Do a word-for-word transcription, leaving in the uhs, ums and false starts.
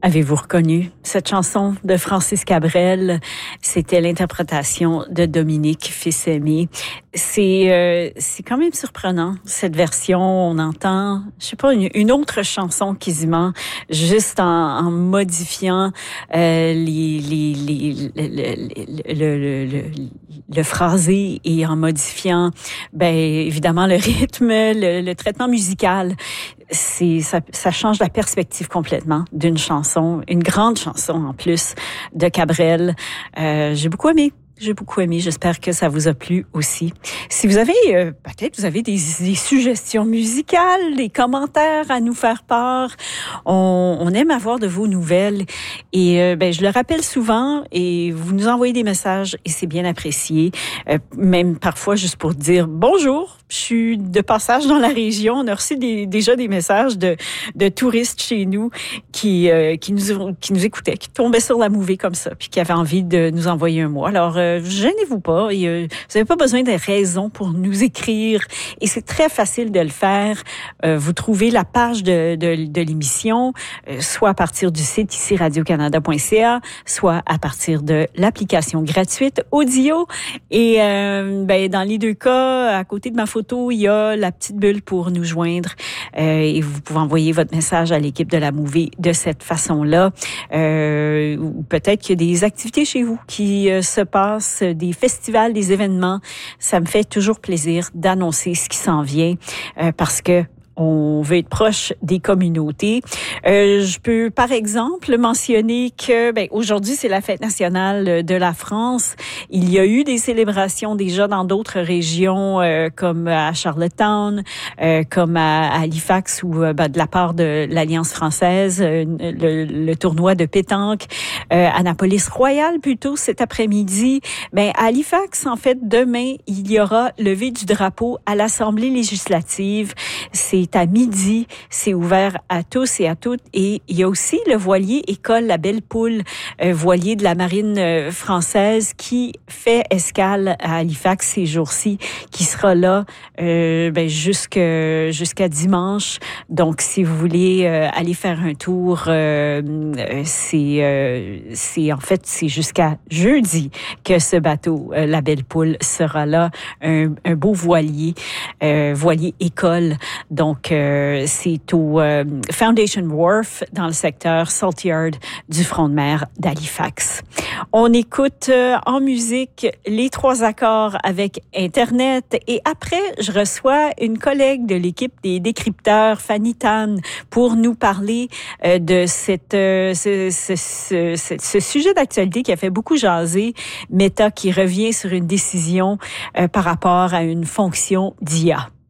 Avez-vous reconnu cette chanson de Francis Cabrel? C'était l'interprétation de Dominique Fils-Aimé. C'est euh, c'est quand même surprenant, cette version. On entend, je sais pas, une, une autre chanson quasiment, juste en, en modifiant euh, les, les, les, le, le, le, le, le phrasé et en modifiant, ben évidemment, le rythme, le, le traitement musical. C'est ça, ça change la perspective complètement d'une chanson, une grande chanson en plus de Cabrel. Euh, j'ai beaucoup aimé. J'ai beaucoup aimé. J'espère que ça vous a plu aussi. Si vous avez, euh, peut-être vous avez des, des suggestions musicales, des commentaires à nous faire part, on, on aime avoir de vos nouvelles. Et euh, ben je le rappelle souvent, et vous nous envoyez des messages et c'est bien apprécié. Euh, même parfois juste pour dire bonjour. Je suis de passage dans la région. On a reçu des, déjà des messages de, de touristes chez nous qui euh, qui nous qui nous écoutaient, qui tombaient sur la mouvée comme ça, puis qui avaient envie de nous envoyer un mot. Alors euh, gênez-vous pas. Et, euh, vous n'avez pas besoin de raisons pour nous écrire. Et c'est très facile de le faire. Euh, vous trouvez la page de, de, de l'émission, euh, soit à partir du site ici radio canada point c a, soit à partir de l'application gratuite Audio. Et euh, ben, dans les deux cas, à côté de ma photo, il y a la petite bulle pour nous joindre. Euh, et vous pouvez envoyer votre message à l'équipe de la Mouvée de cette façon-là. Euh, ou peut-être qu'il y a des activités chez vous qui euh, se passent, des festivals, des événements. Ça me fait toujours plaisir d'annoncer ce qui s'en vient euh, parce que on veut être proche des communautés. Euh, je peux, par exemple, mentionner que ben, aujourd'hui, c'est la fête nationale de la France. Il y a eu des célébrations déjà dans d'autres régions, euh, comme à Charlottetown, euh, comme à, à Halifax, ou ben, de la part de l'Alliance française, euh, le, le tournoi de pétanque, euh, Annapolis-Royal, plutôt cet après-midi. Ben, à Halifax, en fait, demain, il y aura levée du drapeau à l'Assemblée législative. C'est à midi, c'est ouvert à tous et à toutes. Et il y a aussi le voilier École La Belle Poule, euh, voilier de la marine euh, française qui fait escale à Halifax ces jours-ci, qui sera là euh, ben, jusqu'à, jusqu'à dimanche. Donc, si vous voulez euh, aller faire un tour, euh, c'est, euh, c'est en fait, c'est jusqu'à jeudi que ce bateau, euh, La Belle Poule, sera là. Un, un beau voilier, euh, voilier École. Donc, Donc, euh, c'est au euh, Foundation Wharf, dans le secteur Saltyard du front de mer d'Halifax. On écoute euh, en musique les trois accords avec Internet. Et après, je reçois une collègue de l'équipe des décrypteurs, Fanny Tan, pour nous parler euh, de cette, euh, ce, ce, ce, ce, ce sujet d'actualité qui a fait beaucoup jaser. Meta qui revient sur une décision euh, par rapport à une fonction d'I A.